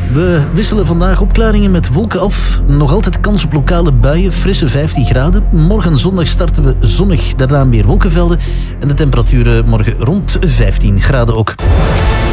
We wisselen vandaag opklaringen met wolken af. Nog altijd kans op lokale buien, frisse 15 graden. Morgen zondag starten we zonnig, daarna weer wolkenvelden. En de temperaturen morgen rond 15 graden ook.